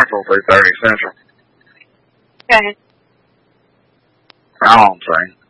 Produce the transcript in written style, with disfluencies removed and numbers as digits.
Central, 3:30 Central. Okay. That's all I'm saying.